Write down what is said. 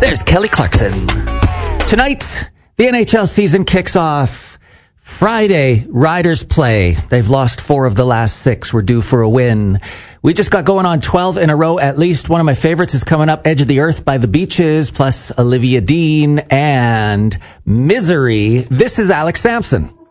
There's Kelly Clarkson. Tonight, the NHL season kicks off. Friday, Riders play. They've lost 4 of the last 6. We're due for a win. We just got going on 12 in a row at least. One of my favorites is coming up, Edge of the Earth by the Beaches, plus Olivia Dean and Misery. This is Alex Sampson.